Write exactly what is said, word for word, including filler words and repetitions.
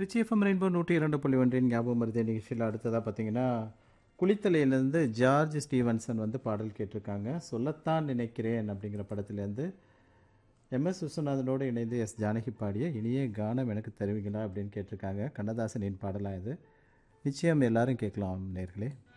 Rich FM rainbow நூற்றி இரண்டு புள்ளி ஒன்றின் ஞாபகம் மருதிய நிகழ்ச்சியில் அடுத்ததாக பார்த்தீங்கன்னா குளித்தலையிலேருந்து ஜார்ஜ் ஸ்டீவன்சன் வந்து பாடல் கேட்டிருக்காங்க. சொல்லத்தான் நினைக்கிறேன் அப்படிங்கிற படத்துலேருந்து எம்எஸ் விஸ்வநாதனோடு இணைந்து எஸ் ஜானகி பாடிய இனிய கானம் எனக்கு தருவீங்களா அப்படின்னு கேட்டிருக்காங்க. கண்ணதாசனின் பாடலாக இது. நிச்சயம் எல்லாரும் கேட்கலாம் நேர்களே.